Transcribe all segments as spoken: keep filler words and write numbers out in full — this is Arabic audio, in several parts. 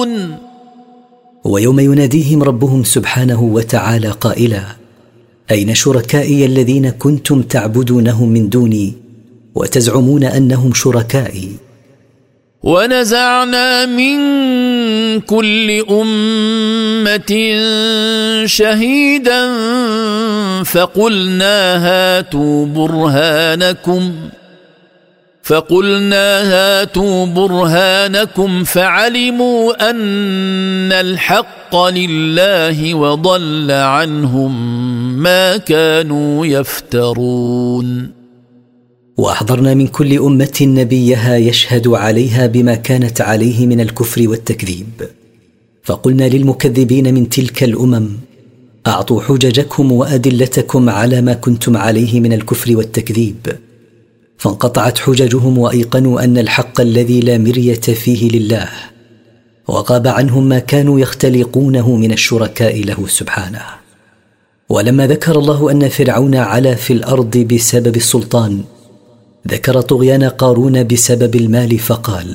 يفترون ويوم يناديهم ربهم سبحانه وتعالى قائلا أين شركائي الذين كنتم تعبدونهم من دوني وتزعمون أنهم شركائي؟ ونزعنا من كل أمة شهيدا فقلنا هاتوا برهانكم فقلنا هاتوا برهانكم فعلموا أن الحق لله وضل عنهم ما كانوا يفترون. وأحضرنا من كل أمة نبيها يشهد عليها بما كانت عليه من الكفر والتكذيب، فقلنا للمكذبين من تلك الأمم أعطوا حججكم وأدلتكم على ما كنتم عليه من الكفر والتكذيب، فانقطعت حججهم وأيقنوا أن الحق الذي لا مرية فيه لله، وغاب عنهم ما كانوا يختلقونه من الشركاء له سبحانه. ولما ذكر الله أن فرعون علا في الأرض بسبب السلطان، ذكر طغيان قارون بسبب المال فقال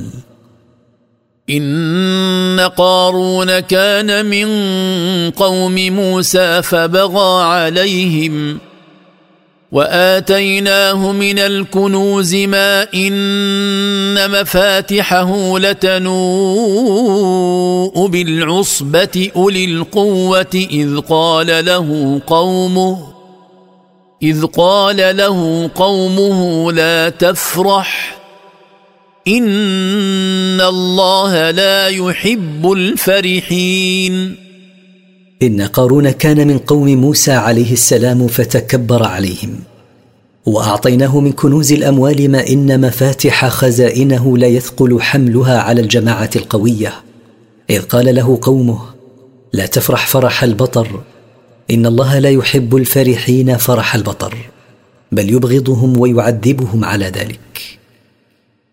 إن قارون كان من قوم موسى فبغى عليهم وآتيناه من الكنوز ما إن مفاتحه لتنوء بالعصبة أولي القوة إذ قال له قومه إذ قال له قومه لا تفرح إن الله لا يحب الفرحين. إن قارون كان من قوم موسى عليه السلام فتكبر عليهم، وأعطيناه من كنوز الأموال ما إن مفاتح خزائنه لا يثقل حملها على الجماعة القوية، إذ قال له قومه لا تفرح فرح البطر إن الله لا يحب الفرحين فرح البطر، بل يبغضهم ويعذبهم على ذلك.